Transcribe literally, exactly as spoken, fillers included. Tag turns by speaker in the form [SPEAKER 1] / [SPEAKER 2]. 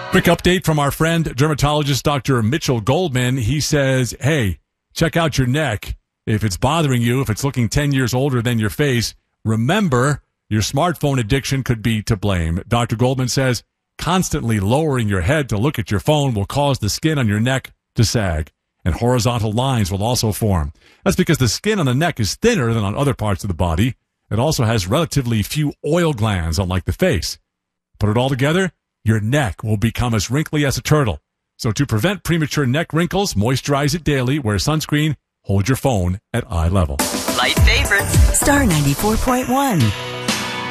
[SPEAKER 1] Quick update from our friend, dermatologist Doctor Mitchell Goldman. He says, hey, check out your neck. If it's bothering you, if it's looking ten years older than your face, remember your smartphone addiction could be to blame. Doctor Goldman says constantly lowering your head to look at your phone will cause the skin on your neck to sag, and horizontal lines will also form. That's because the skin on the neck is thinner than on other parts of the body. It also has relatively few oil glands, unlike the face. Put it all together, your neck will become as wrinkly as a turtle. So to prevent premature neck wrinkles, moisturize it daily, wear sunscreen, hold your phone at eye level.
[SPEAKER 2] Light favorites.
[SPEAKER 3] Star ninety-four point one.